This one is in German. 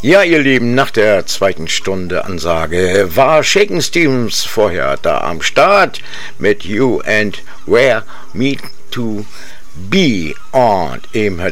Ja, ihr Lieben, nach der zweiten Stunde Ansage war Shakin' Stevens vorher da am Start mit You and Where Me to Be. Und eben hört